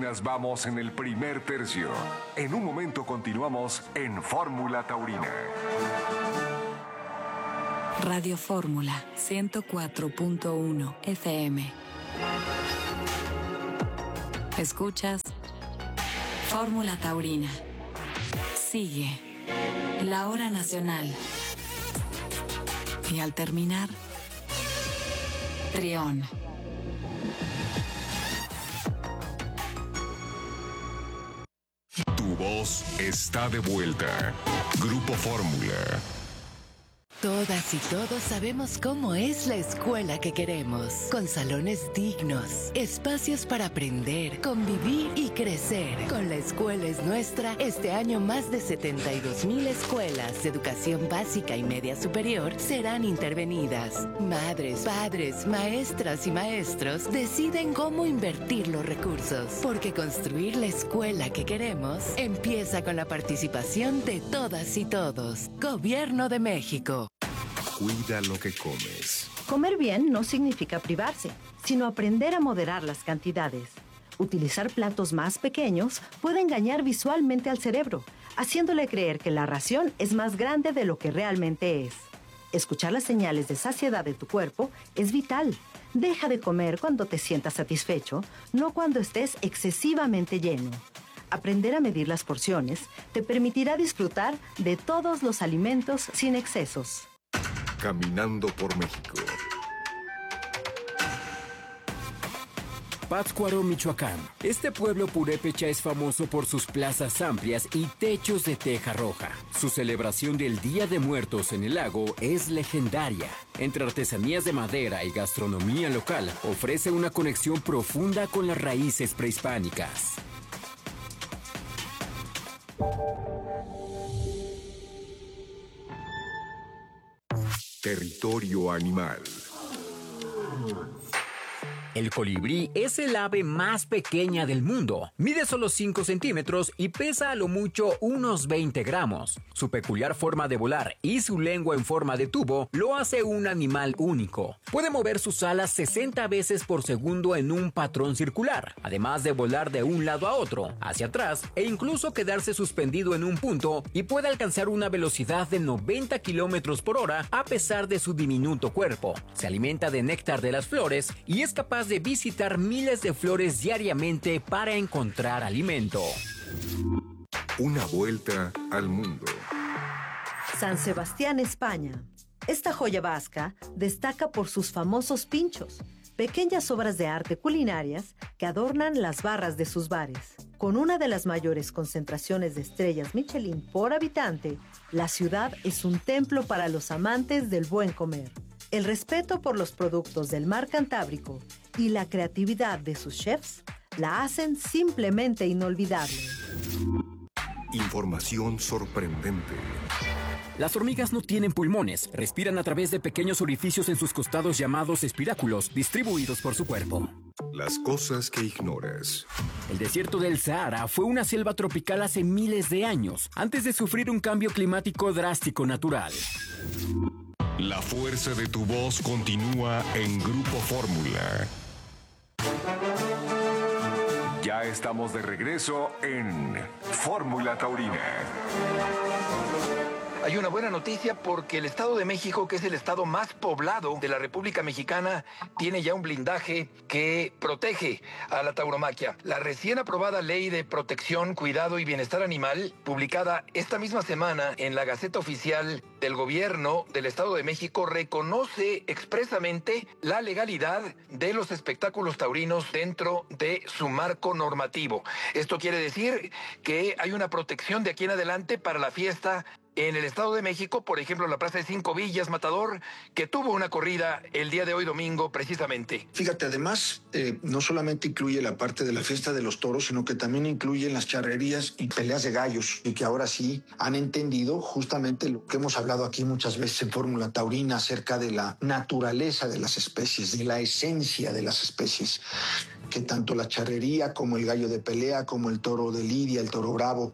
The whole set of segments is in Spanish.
Apenas vamos en el primer tercio. En un momento continuamos en Fórmula Taurina. Radio Fórmula 104.1 FM. Escuchas Fórmula Taurina. Sigue la hora nacional. Y al terminar, Trión. Tu voz está de vuelta. Grupo Fórmula. Todas y todos sabemos cómo es la escuela que queremos, con salones dignos, espacios para aprender, convivir y crecer. Con La Escuela es Nuestra, este año más de 72,000 escuelas de educación básica y media superior serán intervenidas. Madres, padres, maestras y maestros deciden cómo invertir los recursos, porque construir la escuela que queremos empieza con la participación de todas y todos. Gobierno de México. Cuida lo que comes. Comer bien no significa privarse, sino aprender a moderar las cantidades. Utilizar platos más pequeños puede engañar visualmente al cerebro, haciéndole creer que la ración es más grande de lo que realmente es. Escuchar las señales de saciedad de tu cuerpo es vital. Deja de comer cuando te sientas satisfecho, no cuando estés excesivamente lleno. Aprender a medir las porciones te permitirá disfrutar de todos los alimentos sin excesos. Caminando por México. Pátzcuaro, Michoacán. Este pueblo purépecha es famoso por sus plazas amplias y techos de teja roja. Su celebración del Día de Muertos en el lago es legendaria. Entre artesanías de madera y gastronomía local, ofrece una conexión profunda con las raíces prehispánicas. Territorio animal. El colibrí es el ave más pequeña del mundo. Mide solo 5 centímetros y pesa a lo mucho unos 20 gramos. Su peculiar forma de volar y su lengua en forma de tubo lo hace un animal único. Puede mover sus alas 60 veces por segundo en un patrón circular, además de volar de un lado a otro, hacia atrás e incluso quedarse suspendido en un punto, y puede alcanzar una velocidad de 90 kilómetros por hora a pesar de su diminuto cuerpo. Se alimenta de néctar de las flores y es capaz de visitar miles de flores diariamente para encontrar alimento. Una vuelta al mundo. San Sebastián, España. Esta joya vasca destaca por sus famosos pinchos, pequeñas obras de arte culinarias que adornan las barras de sus bares. Con una de las mayores concentraciones de estrellas Michelin por habitante, la ciudad es un templo para los amantes del buen comer. El respeto por los productos del mar Cantábrico y la creatividad de sus chefs la hacen simplemente inolvidable. Información sorprendente. Las hormigas no tienen pulmones, respiran a través de pequeños orificios en sus costados llamados espiráculos, distribuidos por su cuerpo. Las cosas que ignoras. El desierto del Sahara fue una selva tropical hace miles de años, antes de sufrir un cambio climático drástico natural. La fuerza de tu voz continúa en Grupo Fórmula. Ya estamos de regreso en Fórmula Taurina. Hay una buena noticia porque el Estado de México, que es el estado más poblado de la República Mexicana, tiene ya un blindaje que protege a la tauromaquia. La recién aprobada Ley de Protección, Cuidado y Bienestar Animal, publicada esta misma semana en la Gaceta Oficial del Gobierno del Estado de México, reconoce expresamente la legalidad de los espectáculos taurinos dentro de su marco normativo. Esto quiere decir que hay una protección de aquí en adelante para la fiesta en el Estado de México, por ejemplo, la Plaza de Cinco Villas, Matador, que tuvo una corrida el día de hoy domingo, precisamente. Fíjate, además, no solamente incluye la parte de la fiesta de los toros, sino que también incluye las charrerías y peleas de gallos, y que ahora sí han entendido justamente lo que hemos hablado aquí muchas veces en Fórmula Taurina acerca de la naturaleza de las especies, de la esencia de las especies, que tanto la charrería como el gallo de pelea, como el toro de lidia, el toro bravo,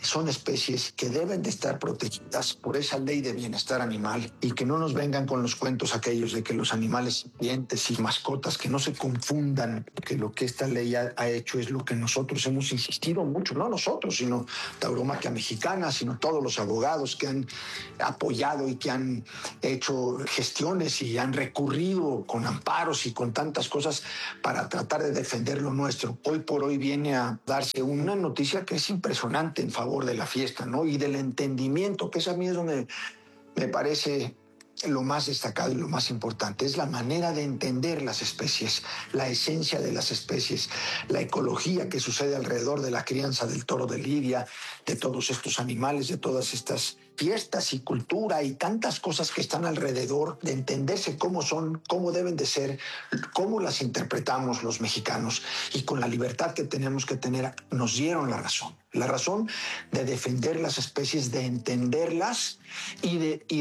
son especies que deben de estar protegidas por esa ley de bienestar animal y que no nos vengan con los cuentos aquellos de que los animales sintientes y mascotas, que no se confundan, que lo que esta ley ha hecho es lo que nosotros hemos insistido mucho, no nosotros, sino Tauromaquia Mexicana, sino todos los abogados que han apoyado y que han hecho gestiones y han recurrido con amparos y con tantas cosas para tratar de defender lo nuestro. Hoy por hoy viene a darse una noticia que es impresionante en favor de la fiesta, ¿no? Y del entendimiento, que es a mí es donde me parece lo más destacado y lo más importante, es la manera de entender las especies, la esencia de las especies, la ecología que sucede alrededor de la crianza del toro de lidia, de todos estos animales, de todas estas fiestas y cultura y tantas cosas que están alrededor, de entenderse cómo son, cómo deben de ser, cómo las interpretamos los mexicanos, y con la libertad que tenemos que tener nos dieron la razón de defender las especies, de entenderlas y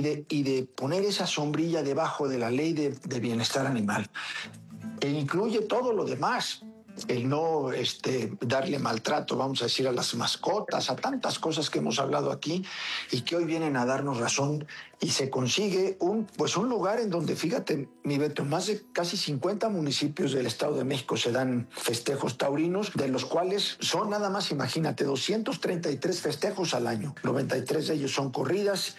de poner esa sombrilla debajo de la ley de bienestar animal, que incluye todo lo demás. El no darle maltrato, vamos a decir, a las mascotas, a tantas cosas que hemos hablado aquí y que hoy vienen a darnos razón, y se consigue un lugar en donde, fíjate, mi Beto, más de casi 50 municipios del Estado de México se dan festejos taurinos, de los cuales son nada más, imagínate, 233 festejos al año. 93 de ellos son corridas,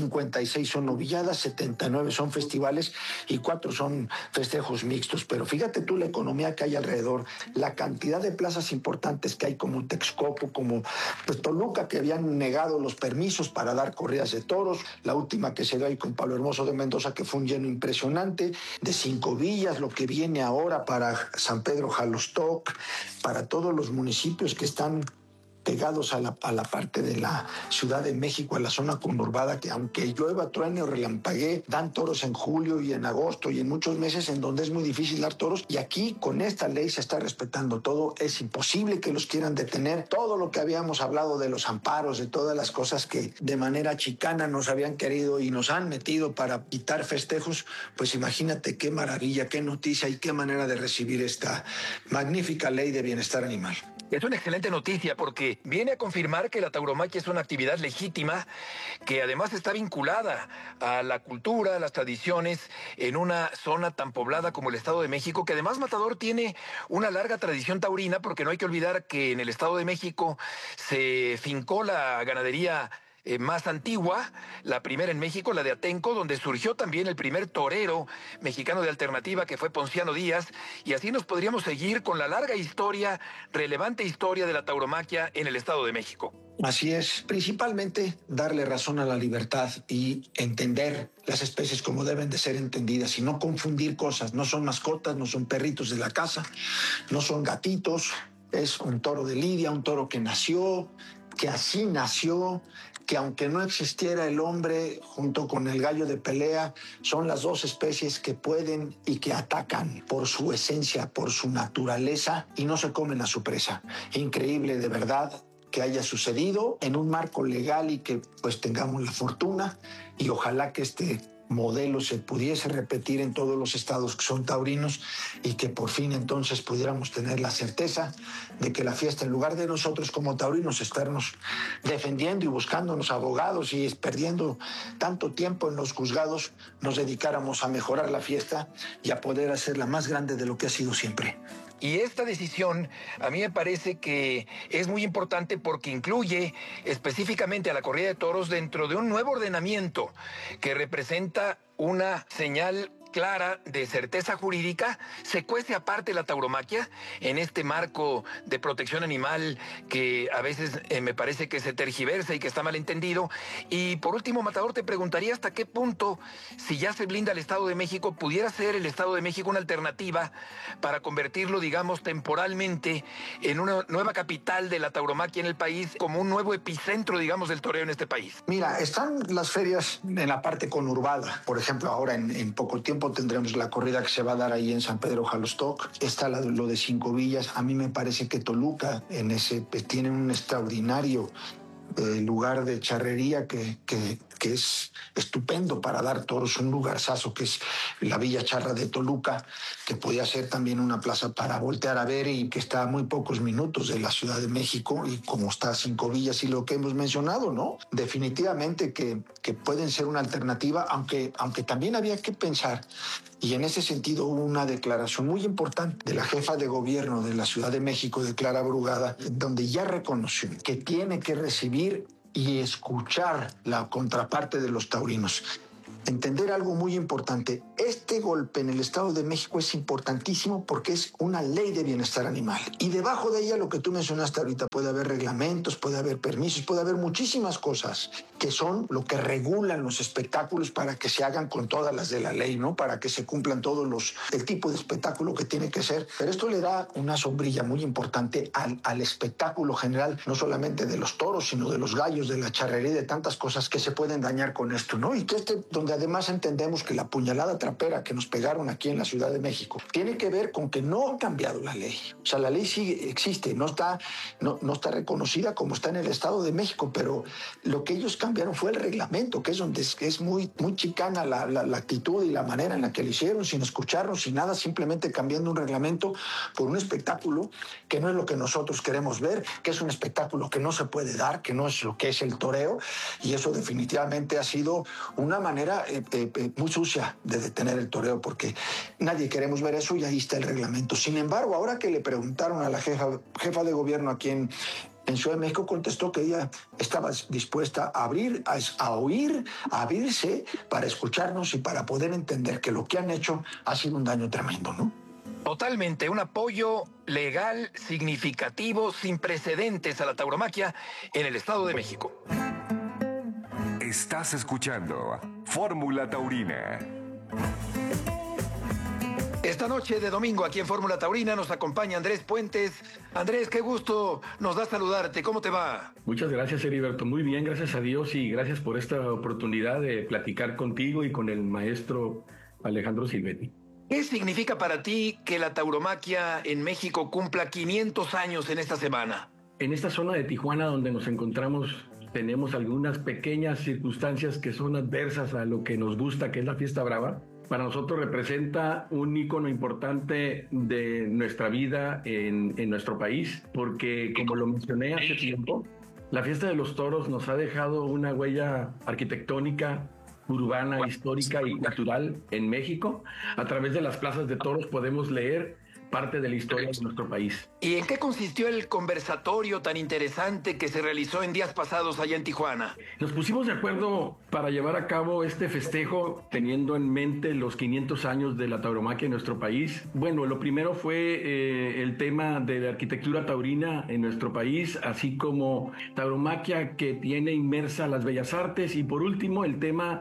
56 son novilladas, 79 son festivales y 4 son festejos mixtos. Pero fíjate tú la economía que hay alrededor, la cantidad de plazas importantes que hay, como Texcoco, como Toluca, que habían negado los permisos para dar corridas de toros, la última que se dio ahí con Pablo Hermoso de Mendoza, que fue un lleno impresionante, de 5 villas, lo que viene ahora para San Pedro Jalostoc, para todos los municipios que están pegados a la parte de la Ciudad de México, a la zona conurbada, que aunque llueva, truene o relampaguee, dan toros en julio y en agosto y en muchos meses en donde es muy difícil dar toros, y aquí con esta ley se está respetando todo. Es imposible que los quieran detener. Todo lo que habíamos hablado de los amparos, de todas las cosas que de manera chicana nos habían querido y nos han metido para quitar festejos, pues imagínate qué maravilla, qué noticia y qué manera de recibir esta magnífica ley de bienestar animal. Es una excelente noticia porque viene a confirmar que la tauromaquia es una actividad legítima que además está vinculada a la cultura, a las tradiciones en una zona tan poblada como el Estado de México, que además Matador tiene una larga tradición taurina, porque no hay que olvidar que en el Estado de México se fincó la ganadería más antigua, la primera en México, la de Atenco, donde surgió también el primer torero mexicano de alternativa, que fue Ponciano Díaz, y así nos podríamos seguir con la larga historia, relevante historia de la tauromaquia en el Estado de México. Así es, principalmente darle razón a la libertad y entender las especies como deben de ser entendidas y no confundir cosas. No son mascotas, no son perritos de la casa, no son gatitos, es un toro de lidia, un toro que nació, que así nació, que aunque no existiera el hombre junto con el gallo de pelea, son las dos especies que pueden y que atacan por su esencia, por su naturaleza, y no se comen a su presa. Increíble, de verdad, que haya sucedido en un marco legal y que pues tengamos la fortuna, y ojalá que este modelo se pudiese repetir en todos los estados que son taurinos, y que por fin entonces pudiéramos tener la certeza de que la fiesta, en lugar de nosotros como taurinos estarnos defendiendo y buscándonos abogados y perdiendo tanto tiempo en los juzgados, nos dedicáramos a mejorar la fiesta y a poder hacerla más grande de lo que ha sido siempre. Y esta decisión a mí me parece que es muy importante porque incluye específicamente a la corrida de toros dentro de un nuevo ordenamiento que representa una señal clara de certeza jurídica. Se cuece aparte la tauromaquia en este marco de protección animal que a veces me parece que se tergiversa y que está mal entendido. Y por último, Matador, te preguntaría hasta qué punto, si ya se blinda el Estado de México, pudiera ser el Estado de México una alternativa para convertirlo, digamos, temporalmente en una nueva capital de la tauromaquia en el país, como un nuevo epicentro, digamos, del toreo en este país. Mira, están las ferias en la parte conurbada. Por ejemplo, ahora en poco tiempo tendremos la corrida que se va a dar ahí en San Pedro Jalostoc. Está lo de 5 villas. A mí me parece que Toluca tiene un extraordinario lugar de charrería que es estupendo para dar toros, un lugarzazo que es la Villa Charra de Toluca, que podía ser también una plaza para voltear a ver y que está a muy pocos minutos de la Ciudad de México, y como está Cinco Villas y lo que hemos mencionado, ¿no? Definitivamente que pueden ser una alternativa, aunque también había que pensar, y en ese sentido hubo una declaración muy importante de la jefa de gobierno de la Ciudad de México, de Clara Brugada, donde ya reconoció que tiene que recibir y escuchar la contraparte de los taurinos. Entender algo muy importante: este golpe en el Estado de México es importantísimo porque es una ley de bienestar animal, y debajo de ella, lo que tú mencionaste ahorita, puede haber reglamentos, puede haber permisos, puede haber muchísimas cosas que son lo que regulan los espectáculos para que se hagan con todas las de la ley, ¿no? Para que se cumplan todos el tipo de espectáculo que tiene que ser. Pero esto le da una sombrilla muy importante al espectáculo general, no solamente de los toros, sino de los gallos, de la charrería, de tantas cosas que se pueden dañar con esto, ¿no? Y que donde además entendemos que la puñalada trapera que nos pegaron aquí en la Ciudad de México tiene que ver con que no han cambiado la ley. O sea, la ley sigue, existe, no está reconocida como está en el Estado de México, pero lo que ellos cambiaron fue el reglamento, que es donde es muy chicana la actitud y la manera en la que lo hicieron, sin escucharnos, sin nada, simplemente cambiando un reglamento por un espectáculo que no es lo que nosotros queremos ver, que es un espectáculo que no se puede dar, que no es lo que es el toreo, y eso definitivamente ha sido una manera muy sucia de detener el toreo, porque nadie queremos ver eso, y ahí está el reglamento. Sin embargo, ahora que le preguntaron a la jefa de gobierno aquí en Ciudad de México, contestó que ella estaba dispuesta a oír, a abrirse para escucharnos y para poder entender que lo que han hecho ha sido un daño tremendo, ¿no? Totalmente, un apoyo legal significativo, sin precedentes a la tauromaquia en el Estado de México. Estás escuchando Fórmula Taurina. Esta noche de domingo aquí en Fórmula Taurina nos acompaña Andrés Puentes. Andrés, qué gusto nos da saludarte. ¿Cómo te va? Muchas gracias, Heriberto. Muy bien, gracias a Dios, y gracias por esta oportunidad de platicar contigo y con el maestro Alejandro Silvetti. ¿Qué significa para ti que la tauromaquia en México cumpla 500 años en esta semana? En esta zona de Tijuana donde nos encontramos, tenemos algunas pequeñas circunstancias que son adversas a lo que nos gusta, que es la Fiesta Brava. Para nosotros representa un ícono importante de nuestra vida en nuestro país, porque, como lo mencioné hace tiempo, la Fiesta de los Toros nos ha dejado una huella arquitectónica, urbana, histórica y cultural en México. A través de las plazas de toros podemos leer parte de la historia de nuestro país. ¿Y en qué consistió el conversatorio tan interesante que se realizó en días pasados allá en Tijuana? Nos pusimos de acuerdo para llevar a cabo este festejo teniendo en mente los 500 años de la tauromaquia en nuestro país. Bueno, lo primero fue el tema de la arquitectura taurina en nuestro país, así como tauromaquia que tiene inmersa las bellas artes, y por último el tema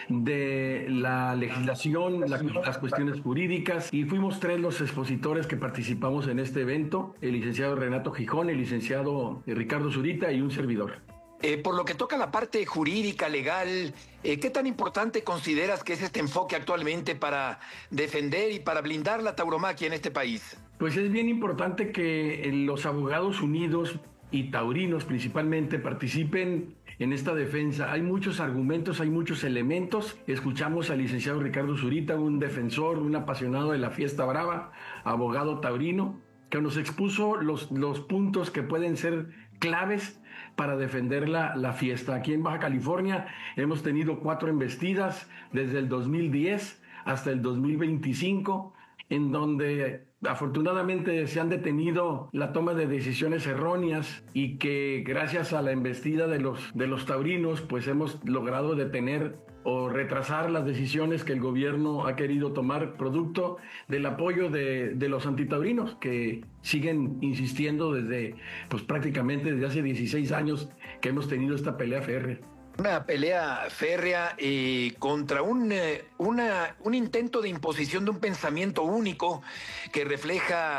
de la legislación, las cuestiones jurídicas, y fuimos 3 los expositores que participamos en este evento: el licenciado Renato Gijón, el licenciado Ricardo Zurita y un servidor. Por lo que toca la parte jurídica, legal, ¿qué tan importante consideras que es este enfoque actualmente para defender y para blindar la tauromaquia en este país? Pues es bien importante que los abogados unidos y taurinos principalmente participen en esta defensa. Hay muchos argumentos, hay muchos elementos. Escuchamos al licenciado Ricardo Zurita, un defensor, un apasionado de la Fiesta Brava, abogado taurino, que nos expuso los puntos que pueden ser claves para defender la fiesta. Aquí en Baja California hemos tenido 4 embestidas desde el 2010 hasta el 2025, en donde afortunadamente se han detenido la toma de decisiones erróneas, y que gracias a la embestida de los taurinos pues hemos logrado detener o retrasar las decisiones que el gobierno ha querido tomar, producto del apoyo de los antitaurinos, que siguen insistiendo desde prácticamente desde hace 16 años que hemos tenido esta pelea férrea. Una pelea férrea contra un intento de imposición de un pensamiento único que refleja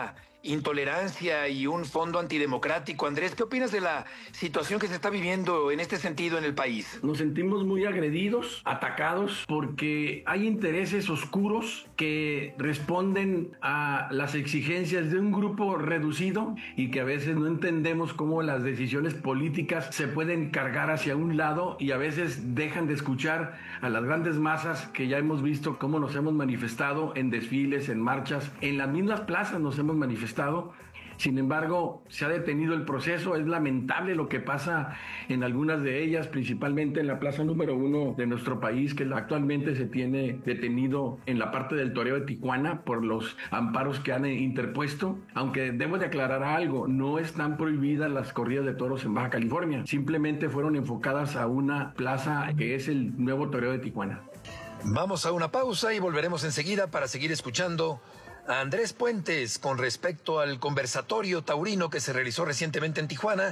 intolerancia y un fondo antidemocrático. Andrés, ¿qué opinas de la situación que se está viviendo en este sentido en el país? Nos sentimos muy agredidos, atacados, porque hay intereses oscuros que responden a las exigencias de un grupo reducido y que a veces no entendemos cómo las decisiones políticas se pueden cargar hacia un lado y a veces dejan de escuchar a las grandes masas que ya hemos visto cómo nos hemos manifestado en desfiles, en marchas, en las mismas plazas nos hemos manifestado. Sin embargo, se ha detenido el proceso. Es lamentable lo que pasa en algunas de ellas, principalmente en la plaza número 1 de nuestro país, que actualmente se tiene detenido en la parte del toreo de Tijuana por los amparos que han interpuesto. Aunque debo de aclarar algo, no están prohibidas las corridas de toros en Baja California. Simplemente fueron enfocadas a una plaza que es el nuevo toreo de Tijuana. Vamos a una pausa y volveremos enseguida para seguir escuchando a Andrés Puentes con respecto al conversatorio taurino que se realizó recientemente en Tijuana